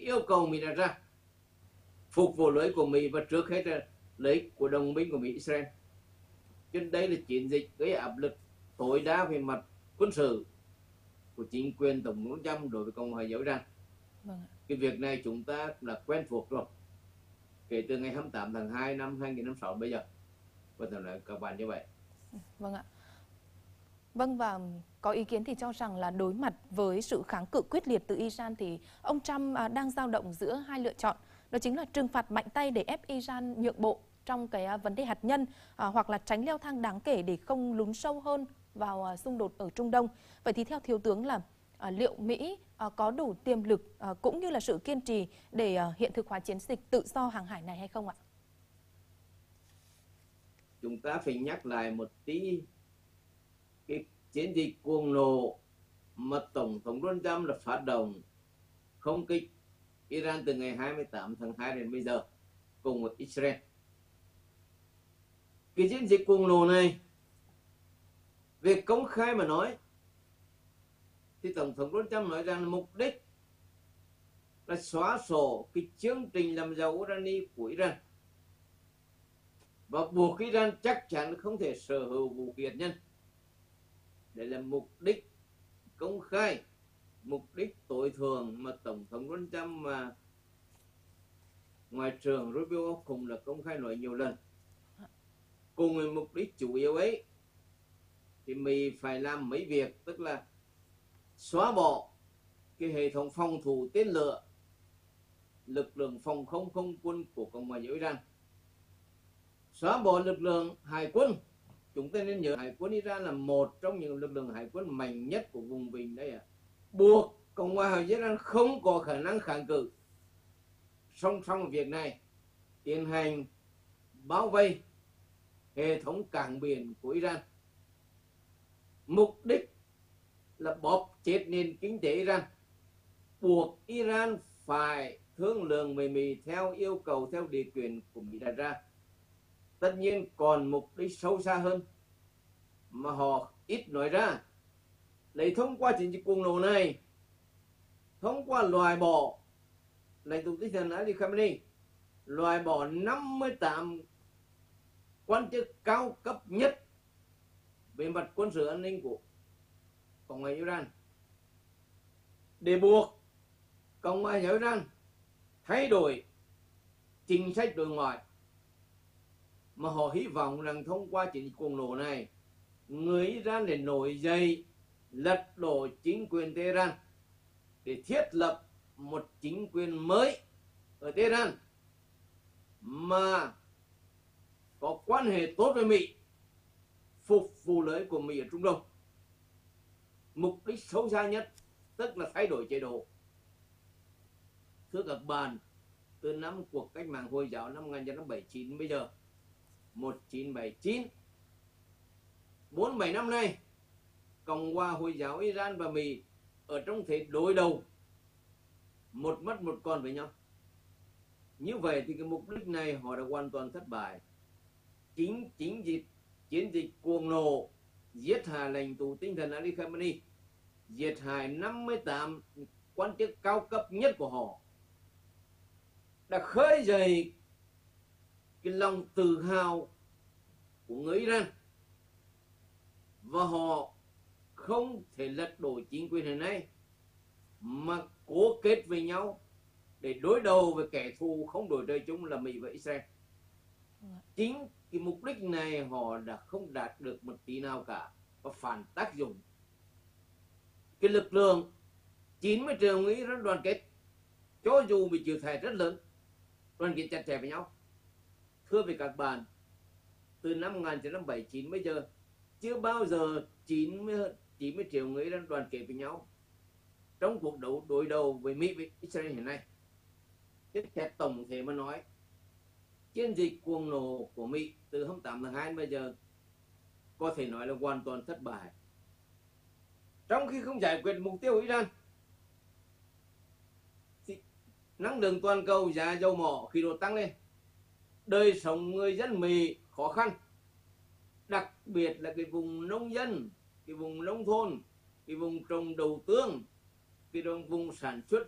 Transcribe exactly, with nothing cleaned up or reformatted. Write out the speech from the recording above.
yêu cầu Mỹ đặt ra, phục vụ lợi ích của Mỹ và trước hết là lợi ích của đồng minh của Mỹ, Israel. Cho nên đây là chiến dịch gây áp lực tối đa về mặt quân sự của chính quyền tổng thống Trump đối với Cộng hòa Giáo Iran. Vâng. Cái việc này chúng ta là quen thuộc rồi, kể từ ngày hai mươi tám tháng hai năm hai nghìn không trăm lẻ sáu bây giờ. Và tôi nói các bạn như vậy. Vâng ạ. Vâng, và có ý kiến thì cho rằng là đối mặt với sự kháng cự quyết liệt từ Iran thì ông Trump đang dao động giữa hai lựa chọn. Đó chính là trừng phạt mạnh tay để ép Iran nhượng bộ trong cái vấn đề hạt nhân, à, hoặc là tránh leo thang đáng kể để không lún sâu hơn vào à, xung đột ở Trung Đông. Vậy thì theo Thiếu tướng là à, liệu Mỹ à, có đủ tiềm lực à, cũng như là sự kiên trì để à, hiện thực hóa chiến dịch tự do hàng hải này hay không ạ? Chúng ta phải nhắc lại một tí cái chiến dịch cuồng nộ mà Tổng thống Donald Trump là phát động không kích Iran từ ngày hai mươi tám tháng hai đến bây giờ cùng với Israel. Cái chiến dịch cuồng nộ này về công khai mà nói thì Tổng thống Donald Trump nói rằng mục đích là xóa sổ cái chương trình làm giàu urani của Iran và buộc Iran chắc chắn không thể sở hữu vũ khí hạt nhân. Đây là mục đích công khai, mục đích tối thượng mà Tổng thống Donald Trump và Ngoại trưởng Rubio cùng là công khai nói nhiều lần. Cùng với mục đích chủ yếu ấy thì Mỹ phải làm mấy việc, tức là xóa bỏ cái hệ thống phòng thủ tên lửa, lực lượng phòng không không quân của Cộng hòa Giáo Iran, xóa bỏ lực lượng hải quân. Chúng ta nên nhớ hải quân Iran là một trong những lực lượng hải quân mạnh nhất của vùng vịnh đấy ạ. À. Buộc Cộng hòa Iran không có khả năng kháng cự. Song song việc này tiến hành bao vây hệ thống cảng biển của Iran. Mục đích là bóp chết nền kinh tế Iran, buộc Iran phải thương lượng với Mỹ theo yêu cầu, theo điều kiện của Mỹ đặt ra. Tất nhiên còn mục đích sâu xa hơn mà họ ít nói ra, lấy thông qua chiến dịch cuồng nộ này, thông qua loại bỏ lãnh tụ tinh thần Ali Khamenei, loại bỏ năm mươi tám quan chức cao cấp nhất về mặt quân sự an ninh của Cộng hòa Iran, để buộc Cộng hòa Iran thay đổi chính sách đối ngoại. Mà họ hy vọng rằng thông qua chiến dịch cuồng nộ này, người Iran để nổi dậy, lật đổ chính quyền Tehran để thiết lập một chính quyền mới ở Tehran mà có quan hệ tốt với Mỹ, phục vụ lợi ích của Mỹ ở Trung Đông. Mục đích sâu xa nhất tức là thay đổi chế độ. Thưa các bạn, từ năm cuộc cách mạng Hồi giáo năm một nghìn chín trăm bảy mươi chín bây giờ một nghìn chín trăm bảy mươi chín, bốn mươi bảy năm nay, Cộng hòa Hồi giáo Iran và Mỹ ở trong thế đối đầu, một mất một còn với nhau. Như vậy thì cái mục đích này họ đã hoàn toàn thất bại. Chính chính dịch chiến dịch cuồng nộ giết hại lãnh tụ tinh thần Ali Khamenei, giết hại năm mươi tám quan chức cao cấp nhất của họ, đã khơi dậy cái lòng tự hào của người Iran, và họ không thể lật đổ chính quyền hiện nay mà cố kết với nhau để đối đầu với kẻ thù không đổi trời chung là Mỹ và Israel. Chính cái mục đích này họ đã không đạt được một tí nào cả và phản tác dụng. Cái lực lượng chín mươi triệu người Iran đoàn kết, cho dù bị chịu thiệt rất lớn, đoàn kết chặt chẽ với nhau. Thưa với các bạn, từ năm một nghìn chín trăm bảy mươi chín bây giờ chưa bao giờ chín mươi triệu người Iran đoàn kết với nhau trong cuộc đấu đối đầu với Mỹ với Israel hiện nay. Tiếp theo tổng thể mà nói, chiến dịch cuồng nộ của Mỹ từ hôm tám tháng hai bây giờ có thể nói là hoàn toàn thất bại. Trong khi không giải quyết mục tiêu Iran, thì năng lượng toàn cầu, giá dầu mỏ, khí đốt tăng lên, đời sống người dân Mỹ khó khăn, đặc biệt là cái vùng nông dân, cái vùng nông thôn, cái vùng trồng đậu tương, cái vùng sản xuất